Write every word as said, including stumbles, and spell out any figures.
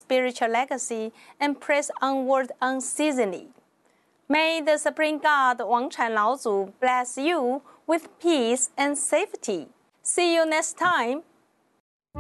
spiritual legacy and press onward unceasingly. May the Supreme God Wang Chan Laozu bless you with peace and safety. See you next time.